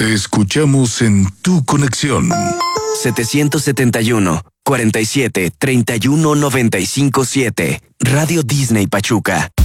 Te escuchamos en tu conexión. 771 47 31 95 7. Radio Disney Pachuca.